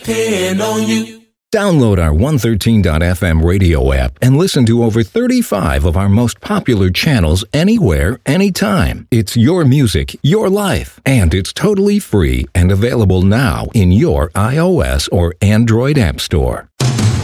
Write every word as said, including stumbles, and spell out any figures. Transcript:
depend on you. Download our one thirteen dot f m radio app and listen to over thirty-five of our most popular channels anywhere, anytime. It's your music, your life, and it's totally free and available now in your iOS or Android app store.